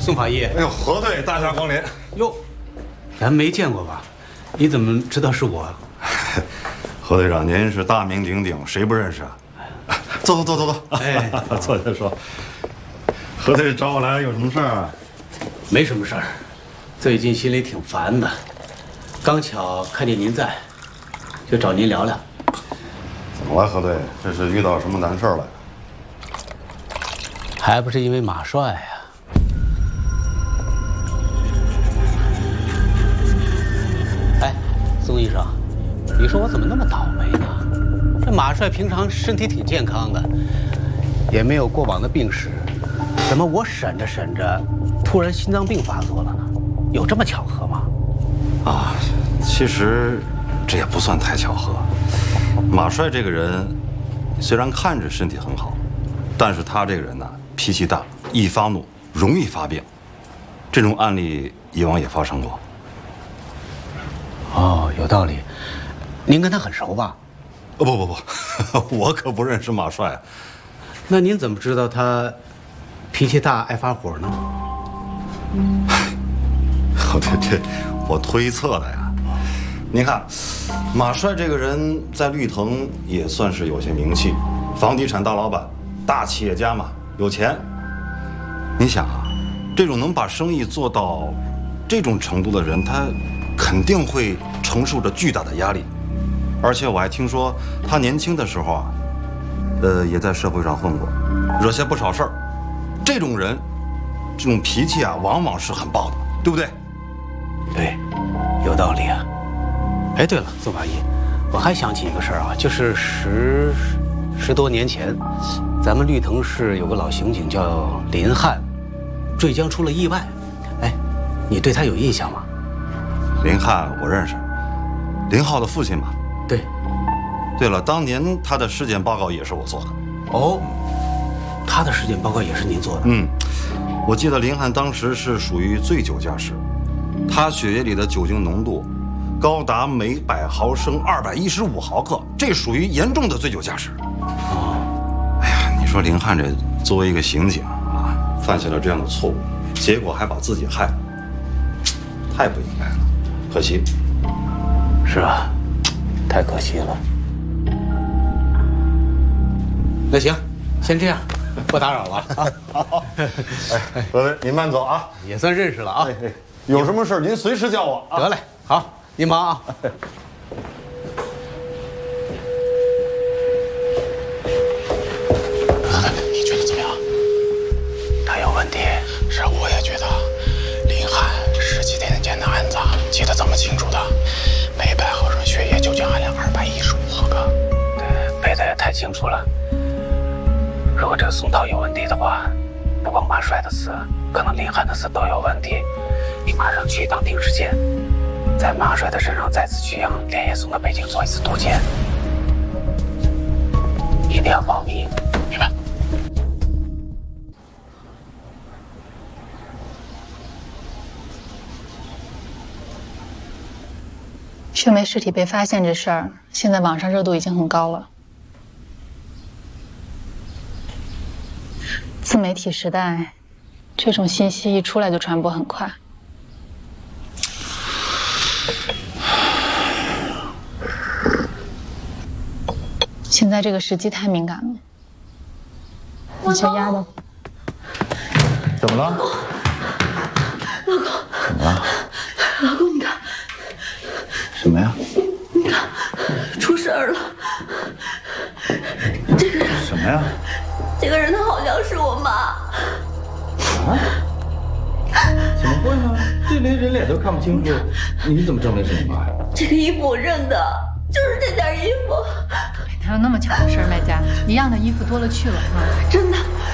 宋法医。 哎呦，何队大驾光临。 哟，咱没见过吧？你怎么知道是我？ 何队长，您是大名鼎鼎，谁不认识啊？坐。 哎， 坐下说。何队找我来有什么事儿啊？ 没什么事儿，最近心里挺烦的，刚巧看见您在，就找您聊聊。 怎么了，何队？这是遇到什么难事儿了？ 还不是因为马帅呀！哎，宋医生，你说我怎么那么倒霉呢？这马帅平常身体挺健康的，也没有过往的病史，怎么我审着审着，突然心脏病发作了呢？有这么巧合吗？ 啊，其实这也不算太巧合。马帅这个人虽然看着身体很好，但是他这个人呢，脾气大，一发怒容易发病。这种案例以往也发生过。 哦，有道理。您跟他很熟吧？ 不，我可不认识马帅。 那您怎么知道他脾气大、爱发火呢？ 这我推测的呀。您看，马帅这个人在绿藤也算是有些名气，房地产大老板，大企业家嘛，有钱。你想啊，这种能把生意做到这种程度的人，他肯定会承受着巨大的压力。而且我还听说他年轻的时候啊，也在社会上混过，惹下不少事儿。这种人，这种脾气啊，往往是很暴的，对不对？ 对，有道理啊。哎，对了，宋法医，我还想起一个事儿啊，就是十多年前，咱们绿藤市有个老刑警叫林汉，坠江出了意外。哎，你对他有印象吗？ 林汉我认识，林浩的父亲嘛。 对。 对了，当年他的尸检报告也是我做的。 哦，他的尸检报告也是您做的？ 嗯，我记得林汉当时是属于醉酒驾驶，他血液里的酒精浓度高达每100毫升215毫克，这属于严重的醉酒驾驶。哦，哎呀，你说林汉这作为一个刑警啊，犯下了这样的错误，结果还把自己害了，太不应该了，可惜。 是啊，太可惜了。那行，先这样，不打扰了啊。 好，哎，各位您慢走啊， 也算认识了啊。 有什么事您随时叫我啊。 得嘞，好，您忙啊。 你觉得怎么样？ 他有问题。 是，我也觉得。林汉10几天前的案子记得这么清楚的，每100毫升血液酒精含量215毫克。 对，背得也太清楚了。如果这个宋涛有问题的话，不光马帅的死，可能林汉的死都有问题。你马上去一趟定时检，在马帅的身上再次取样，连夜送到北京做一次毒检。一定要保密。 明白。 秀梅尸体被发现这事儿，现在网上热度已经很高了。自媒体时代，这种信息一出来就传播很快。现在这个时机太敏感了。你小丫头， 怎么了？ 老公， 怎么了？ 老公，你看， 什么呀？ 你看，出事儿了。这个人什么呀？ 这个人他好像是我妈。 啊？怎么会呢？这连人脸都看不清楚，你怎么证明是你妈呀？ 这个衣服我认得，就是这件衣服。 哪有那么巧的事儿，卖家？一样的衣服多了去了啊！ 真的，